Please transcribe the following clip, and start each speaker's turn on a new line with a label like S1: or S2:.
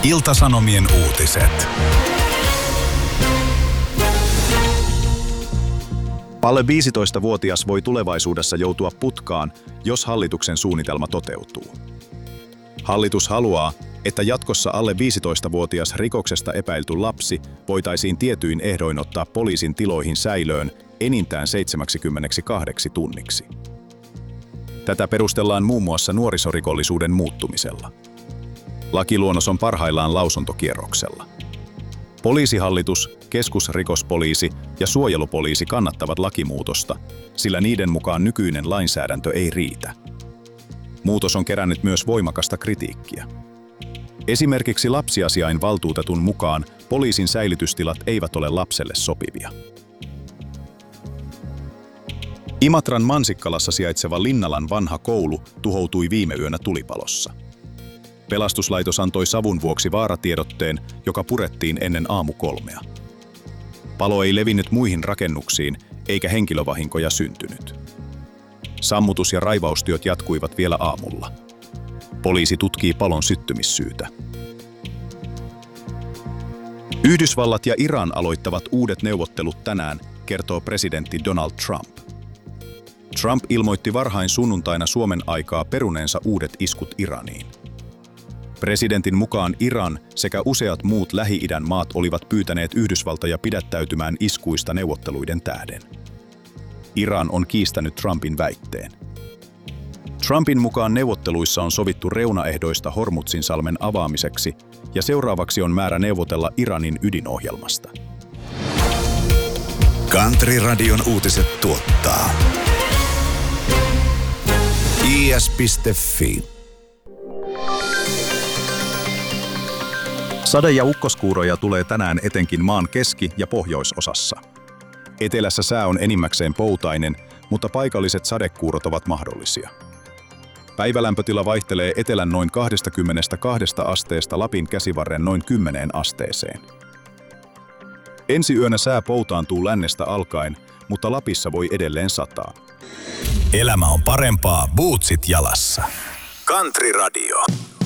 S1: Ilta-Sanomien uutiset. Alle 15-vuotias voi tulevaisuudessa joutua putkaan, jos hallituksen suunnitelma toteutuu. Hallitus haluaa, että jatkossa alle 15-vuotias rikoksesta epäilty lapsi voitaisiin tietyin ehdoin ottaa poliisin tiloihin säilöön enintään 72 tunniksi. Tätä perustellaan muun muassa nuorisorikollisuuden muuttumisella. Lakiluonnos on parhaillaan lausuntokierroksella. Poliisihallitus, keskusrikospoliisi ja suojelupoliisi kannattavat lakimuutosta, sillä niiden mukaan nykyinen lainsäädäntö ei riitä. Muutos on kerännyt myös voimakasta kritiikkiä. Esimerkiksi lapsiasiainvaltuutetun mukaan poliisin säilytystilat eivät ole lapselle sopivia. Imatran Mansikkalassa sijaitseva Linnalan vanha koulu tuhoutui viime yönä tulipalossa. Pelastuslaitos antoi savun vuoksi vaaratiedotteen, joka purettiin ennen aamu 3. Palo ei levinnyt muihin rakennuksiin, eikä henkilövahinkoja syntynyt. Sammutus- ja raivaustyöt jatkuivat vielä aamulla. Poliisi tutkii palon syttymissyytä. Yhdysvallat ja Iran aloittavat uudet neuvottelut tänään, kertoo presidentti Donald Trump. Trump ilmoitti varhain sunnuntaina Suomen aikaa peruneensa uudet iskut Iraniin. Presidentin mukaan Iran sekä useat muut Lähi-idän maat olivat pyytäneet Yhdysvaltoja pidättäytymään iskuista neuvotteluiden tähden. Iran on kiistänyt Trumpin väitteen. Trumpin mukaan neuvotteluissa on sovittu reunaehdoista Hormuzin-salmen avaamiseksi ja seuraavaksi on määrä neuvotella Iranin ydinohjelmasta.
S2: Country-radion uutiset tuottaa is.fi.
S1: Sade- ja ukkoskuuroja tulee tänään etenkin maan keski- ja pohjoisosassa. Etelässä sää on enimmäkseen poutainen, mutta paikalliset sadekuurot ovat mahdollisia. Päivälämpötila vaihtelee etelän noin 22 asteesta Lapin käsivarren noin 10 asteeseen. Ensi yönä sää poutaantuu lännestä alkaen, mutta Lapissa voi edelleen sataa.
S2: Elämä on parempaa bootsit jalassa. Country Radio.